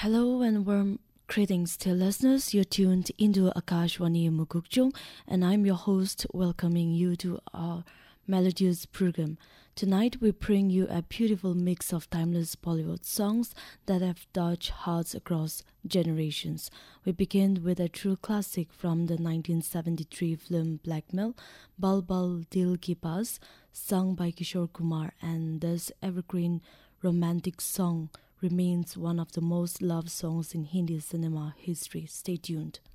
Hello and warm greetings to listeners. You're tuned into Akashwani Mukukjong, and I'm your host, welcoming you to our melodious program. Tonight we bring you a beautiful mix of timeless Bollywood songs that have touched hearts across generations. We begin with a true classic from the 1973 film Blackmail, Bal Bal Dil Ki Paas, sung by Kishore Kumar, and this evergreen romantic song remains one of the most loved songs in Hindi cinema history. Stay tuned.